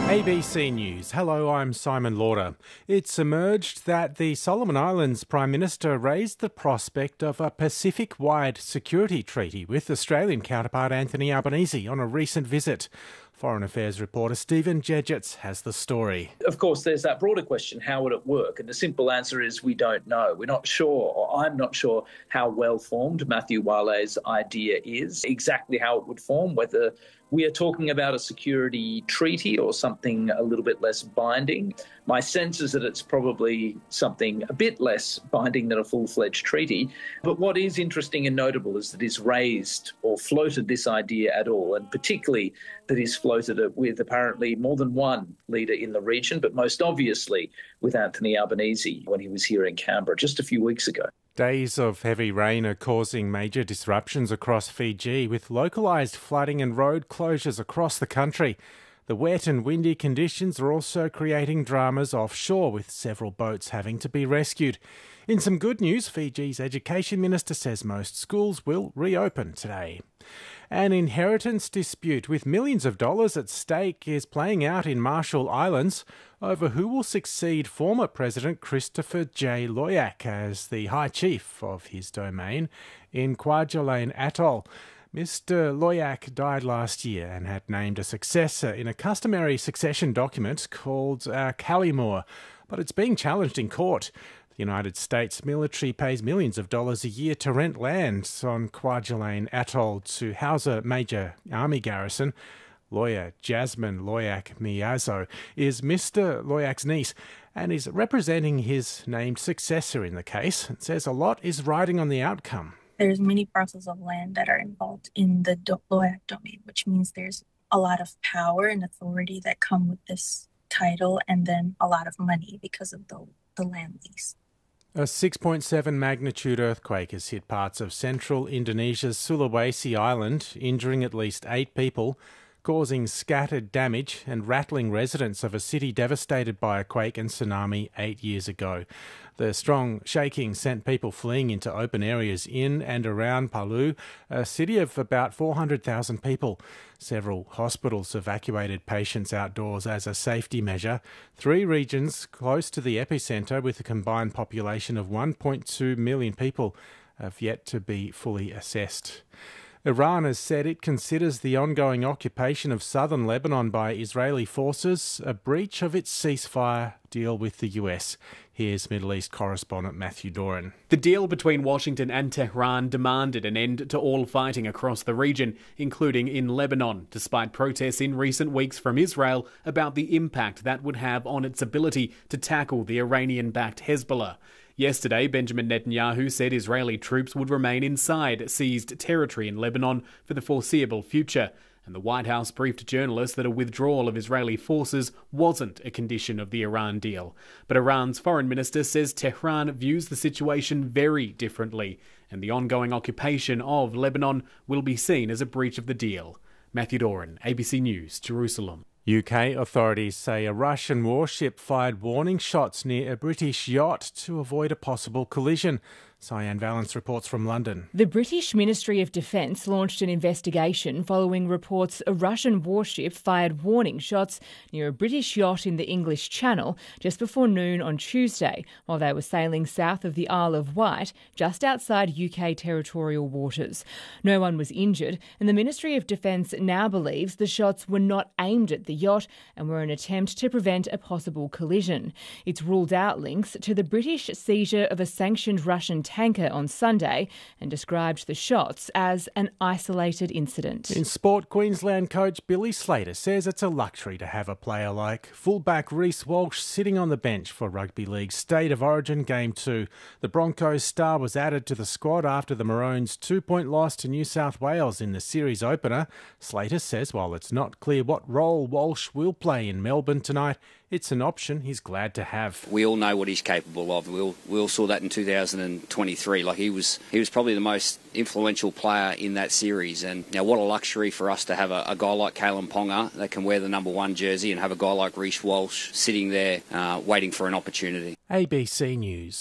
ABC News. Hello, I'm Simon Lauder. It's emerged that the Solomon Islands Prime Minister raised the prospect of a Pacific-wide security treaty with Australian counterpart Anthony Albanese on a recent visit. Foreign Affairs reporter Stephen Jedgetts has the story. Of course, there's that broader question, how would it work? And the simple answer is we don't know. We're not sure, or I'm not sure how well-formed Matthew Wale's idea is, exactly how it would form, whether we are talking about a security treaty or something a little bit less binding. My sense is that it's probably something a bit less binding than a full-fledged treaty. But what is interesting and notable is that he's raised or floated this idea at all, and particularly that he's floated it with apparently more than one leader in the region, but most obviously with Anthony Albanese when he was here in Canberra just a few weeks ago. Days of heavy rain are causing major disruptions across Fiji, with localised flooding and road closures across the country. The wet and windy conditions are also creating dramas offshore, with several boats having to be rescued. In some good news, Fiji's Education Minister says most schools will reopen today. An inheritance dispute with millions of dollars at stake is playing out in Marshall Islands over who will succeed former President Christopher J. Loyac as the High Chief of his domain in Kwajalein Atoll. Mr. Loyac died last year and had named a successor in a customary succession document called Kalimur, but it's being challenged in court. The United States military pays millions of dollars a year to rent land on Kwajalein Atoll to house a major army garrison. Lawyer Jasmine Loyac Miyazo is Mr. Loyac's niece and is representing his named successor in the case and says a lot is riding on the outcome. There's many parcels of land that are involved in the Loyac domain, which means there's a lot of power and authority that come with this title, and then a lot of money because of the land lease. A 6.7 magnitude earthquake has hit parts of central Indonesia's Sulawesi Island, injuring at least 8 people, causing scattered damage and rattling residents of a city devastated by a quake and tsunami 8 years ago. The strong shaking sent people fleeing into open areas in and around Palu, a city of about 400,000 people. Several hospitals evacuated patients outdoors as a safety measure. 3 regions close to the epicentre, with a combined population of 1.2 million people, have yet to be fully assessed. Iran has said it considers the ongoing occupation of southern Lebanon by Israeli forces a breach of its ceasefire deal with the US. Here's Middle East correspondent Matthew Doran. The deal between Washington and Tehran demanded an end to all fighting across the region, including in Lebanon, despite protests in recent weeks from Israel about the impact that would have on its ability to tackle the Iranian-backed Hezbollah. Yesterday, Benjamin Netanyahu said Israeli troops would remain inside seized territory in Lebanon for the foreseeable future, and the White House briefed journalists that a withdrawal of Israeli forces wasn't a condition of the Iran deal. But Iran's foreign minister says Tehran views the situation very differently, and the ongoing occupation of Lebanon will be seen as a breach of the deal. Matthew Doran, ABC News, Jerusalem. UK authorities say a Russian warship fired warning shots near a British yacht to avoid a possible collision. Cyan Valence reports from London. The British Ministry of Defence launched an investigation following reports a Russian warship fired warning shots near a British yacht in the English Channel just before noon on Tuesday, while they were sailing south of the Isle of Wight, just outside UK territorial waters. No one was injured, and the Ministry of Defence now believes the shots were not aimed at the yacht and were an attempt to prevent a possible collision. It's ruled out links to the British seizure of a sanctioned Russian tanker on Sunday and described the shots as an isolated incident. In sport, Queensland coach Billy Slater says it's a luxury to have a player like fullback Reece Walsh sitting on the bench for Rugby League's State of Origin Game 2. The Broncos star was added to the squad after the Maroons' 2-point loss to New South Wales in the series opener. Slater says while it's not clear what role Walsh will play in Melbourne tonight, it's an option he's glad to have. We all know what he's capable of. We all saw that in 2023. Like he was probably the most influential player in that series. And you know, what a luxury for us to have a guy like Kalen Ponga that can wear the number 1 jersey and have a guy like Reece Walsh sitting there waiting for an opportunity. ABC News.